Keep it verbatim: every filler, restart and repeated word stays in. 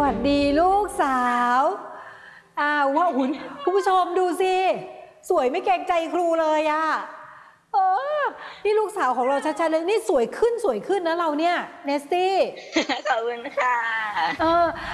วัสดีลูกสาวอ้าวว่าหุ่นคุณผู้ชมดูสิสวยไม่เกรงใจครูเลยอะเออนี่ลูกสาวของเราชัดๆเลยนี่สวยขึ้นสวยขึ้นนะเราเนี่ยเนสตี้ขอบคุณค่ะเออ